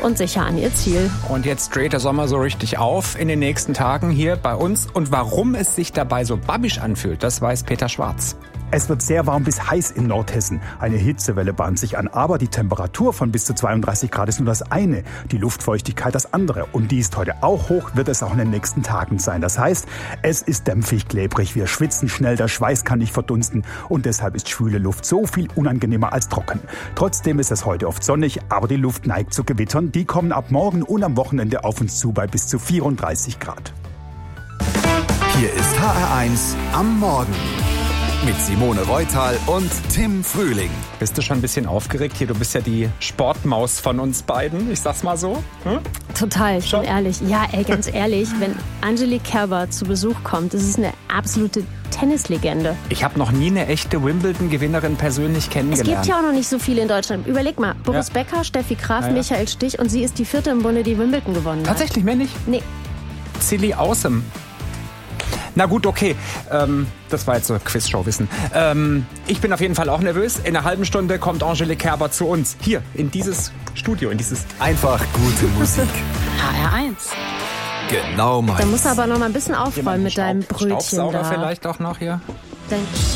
und sicher an ihr Ziel. Und jetzt dreht der Sommer so richtig auf in den nächsten Tagen hier bei uns. Und warum es sich dabei so babbisch anfühlt, das weiß Peter Schwarz. Es wird sehr warm bis heiß in Nordhessen. Eine Hitzewelle bahnt sich an, aber die Temperatur von bis zu 32 Grad ist nur das eine, die Luftfeuchtigkeit das andere. Und die ist heute auch hoch, wird es auch in den nächsten Tagen sein. Das heißt, es ist dämpfig, klebrig, wir schwitzen schnell, der Schweiß kann nicht verdunsten und deshalb ist schwüle Luft so viel unangenehmer als trocken. Trotzdem ist es heute oft sonnig, aber die Luft neigt zu Gewittern. Die kommen ab morgen und am Wochenende auf uns zu bei bis zu 34 Grad. Hier ist HR1 am Morgen. Mit Simone Reutal und Tim Frühling. Bist du schon ein bisschen aufgeregt hier? Du bist ja die Sportmaus von uns beiden, ich sag's mal so. Total, ich bin ehrlich. Ja, ganz ehrlich, wenn Angelique Kerber zu Besuch kommt, das ist eine absolute Tennislegende. Ich habe noch nie eine echte Wimbledon-Gewinnerin persönlich kennengelernt. Es gibt ja auch noch nicht so viele in Deutschland. Überleg mal, Boris Becker, Steffi Graf, Michael Stich und sie ist die 4. im Bunde, die Wimbledon gewonnen hat. Tatsächlich, mehr nicht? Nee. Silly Awesome. Na gut, okay. Das war jetzt so Quizshow-Wissen. Ich bin auf jeden Fall auch nervös. In einer halben Stunde kommt Angelique Kerber zu uns. Hier, in dieses Studio, in dieses... Einfach gute Musik. HR1. Genau meins. Da musst du aber noch mal ein bisschen aufräumen mit deinem Brötchen Staubsauger da. vielleicht auch noch hier.